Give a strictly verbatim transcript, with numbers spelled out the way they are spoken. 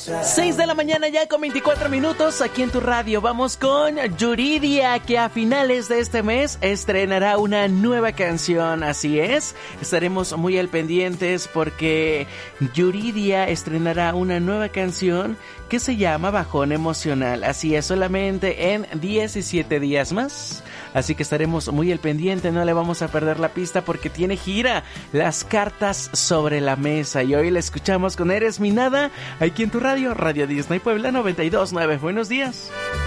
seis de la mañana ya con veinticuatro minutos aquí en tu radio. Vamos con Yuridia, que a finales de este mes estrenará una nueva canción. Así es, estaremos muy al pendientes porque Yuridia estrenará una nueva canción que se llama Bajón Emocional. Así es, solamente en diecisiete días más. Así que estaremos muy al pendiente, no le vamos a perder la pista porque tiene gira. Las cartas sobre la mesa. Y hoy la escuchamos con Eres mi Nada, aquí en tu radio, Radio Disney Puebla noventa y dos punto nueve. Buenos días.